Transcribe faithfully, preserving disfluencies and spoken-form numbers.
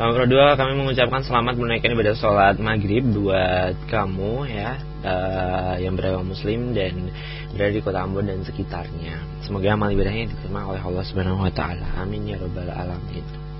Nomor dua, kami mengucapkan selamat menunaikan ibadah sholat maghrib buat kamu ya, uh, yang beragama muslim dan berada di kota Ambon dan sekitarnya. Semoga amal ibadahnya diterima oleh Allah Subhanahu wa taala. Amin ya rabbal alamin.